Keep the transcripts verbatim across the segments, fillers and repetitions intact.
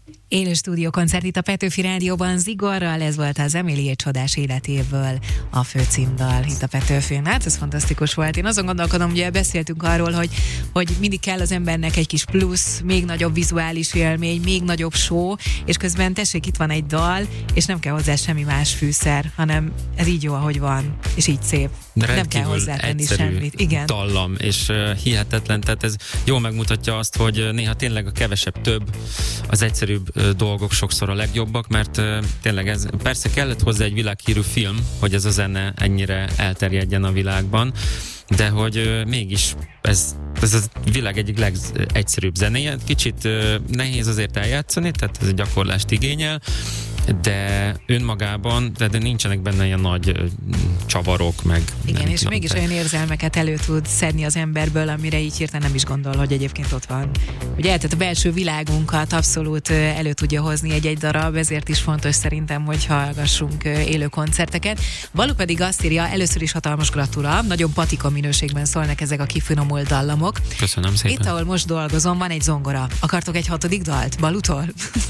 Élő stúdiókoncert itt a Petőfi Rádióban Zigorral, ez volt az Emily csodás életéből a főcímdal itt a Petőfin. Hát ez fantasztikus volt. Én azon gondolkodom, ugye beszéltünk arról, hogy, hogy mindig kell az embernek egy kis plusz, még nagyobb vizuális élmény, még nagyobb show, és közben tessék, itt van egy dal, és nem kell hozzá semmi más fűszer, hanem ez így jó, ahogy van, és így szép. De nem kell hozzátenni semmit. Igen. Dallam, és uh, hihetetlen, tehát ez jól megmutatja azt, hogy néha tényleg a kevesebb több, az egyszerűbb uh, dolgok sokszor a legjobbak, mert uh, tényleg ez, persze kellett hozzá egy világhírű film, hogy ez a zene ennyire elterjedjen a világban, de hogy uh, mégis ez, ez a világ egyik legegyszerűbb zenéje. Kicsit uh, nehéz azért eljátszani, tehát ez egy gyakorlást igényel, de önmagában, de, de nincsenek benne ilyen nagy uh, csavarok, meg... Igen, nem, és nem, mégis de... olyan érzelmeket elő tud szedni az emberből, amire így hirtelen nem is gondol, hogy egyébként ott van. Ugye, tehát a belső világunkat abszolút elő tudja hozni egy-egy darab, ezért is fontos szerintem, hogy hallgassunk élő koncerteket. Balú pedig azt írja, először is hatalmas gratula, nagyon patika minőségben szólnak ezek a kifinomult dallamok. Köszönöm szépen. Itt, ahol most dolgozom, van egy zongora. Akartok egy hatodik dalt Balútól?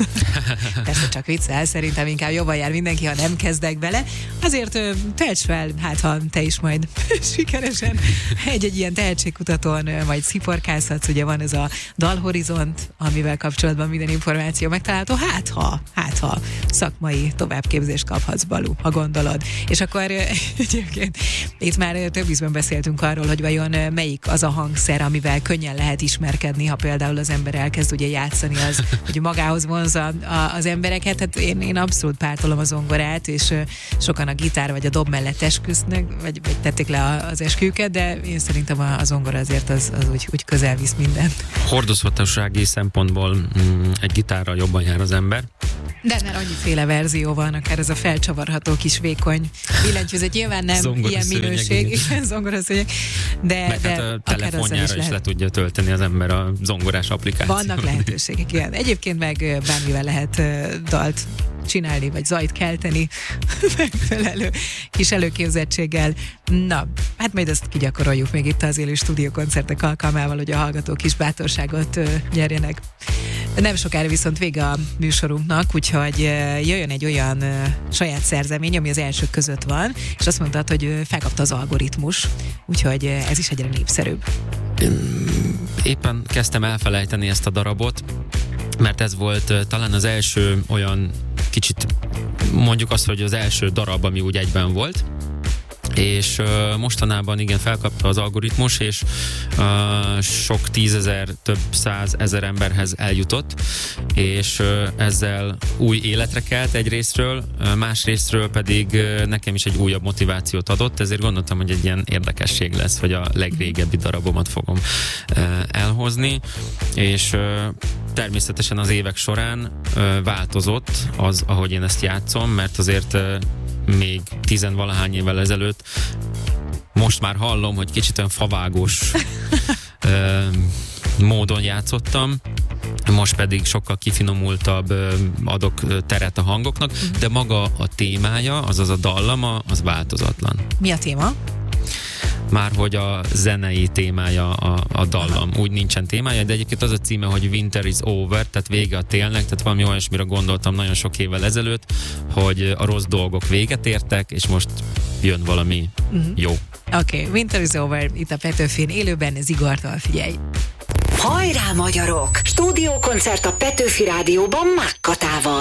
Persze csak viccel, szerintem inkább jobban jár mindenki, ha nem kezdek bele. Azért tölts fel, hát ha te is majd sikeresen egy-egy ilyen tehetségkutatón majd sziporkázhatsz, ugye van ez a Dalhorizont, amivel kapcsolatban minden információ megtalálható, hát ha, hát ha szakmai továbbképzést kaphatsz, Balú, ha gondolod. És akkor egyébként itt már több ízben beszéltünk arról, hogy vajon melyik az a hangszer, amivel könnyen lehet ismerkedni, ha például az ember elkezd ugye játszani, az, hogy magához vonzza az embereket. Hát én, én abszolút pártolom a zongorát, és sokan a gitár vagy a dob mellett esküsznek, vagy, vagy tették le az esküket, de én szerintem a, a zongora azért az, az úgy, úgy közel visz mindent. Hordozhatósági szempontból mm, egy gitárral jobban jár az ember. De már annyiféle verzió van, akár ez a felcsavarható kis vékony billentyűzet, nyilván nem zongora ilyen minőség, igen, zongoraszőnyeg, de, meg de hát a telefonjára is, is le tudja tölteni az ember a zongorás applikációt. Vannak lehetőségek, igen. Egyébként meg bármivel lehet dalt csinálni, vagy zajt kelteni megfelelő kis előképzettséggel. Na, hát majd ezt kigyakoroljuk még itt az élő stúdiókoncertek alkalmával, hogy a hallgatók is bátorságot uh, nyerjenek. Nem sokára viszont vége a műsorunknak, úgyhogy uh, jöjjön egy olyan uh, saját szerzemény, ami az elsők között van, és azt mondtad, hogy uh, felkapta az algoritmus, úgyhogy uh, ez is egyre népszerűbb. Éppen kezdtem elfelejteni ezt a darabot, mert ez volt uh, talán az első olyan kicsit, mondjuk azt, hogy az első darab, ami úgy egyben volt, és uh, mostanában igen felkapta az algoritmus, és uh, sok tízezer, több százezer emberhez eljutott, és uh, ezzel új életre kelt egy részről, uh, más részről pedig uh, nekem is egy újabb motivációt adott, ezért gondoltam, hogy egy ilyen érdekesség lesz, hogy a legrégebbi darabomat fogom uh, elhozni, és uh, természetesen az évek során uh, változott az, ahogy én ezt játszom, mert azért uh, még tizenvalahány évvel ezelőtt most már hallom, hogy kicsit olyan favágós ö, módon játszottam, most pedig sokkal kifinomultabb ö, adok teret a hangoknak, uh-huh. de maga a témája, azaz a dallama, az változatlan. Mi a téma? Már hogy a zenei témája a, a dallam. Úgy nincsen témája, de egyébként az a címe, hogy Winter is over, tehát vége a télnek, tehát valami olyasmire gondoltam nagyon sok évvel ezelőtt, hogy a rossz dolgok véget értek, és most jön valami uh-huh. jó. Oké, okay. Winter is over, itt a Petőfin élőben, Zigortól, figyelj! Hajrá, magyarok! Stúdiókoncert a Petőfi Rádióban Mákkatával.